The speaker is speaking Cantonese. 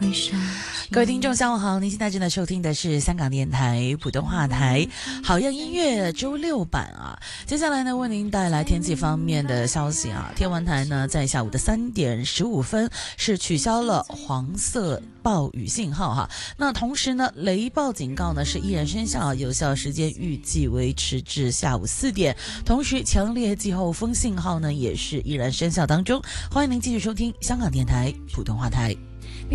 各位听众下午好，您现在正在收听的是香港電台普通話台好樣音樂周六版啊。接下來呢，為您帶來天氣方面的消息啊。天文台呢在下午的3點15分是取消了黃色暴雨信號哈。那同時呢，雷暴警告呢是依然生效，有效時間預計維持至下午4點。同時，強烈季候風信號呢也是依然生效當中。歡迎您繼續收聽香港電台普通話台。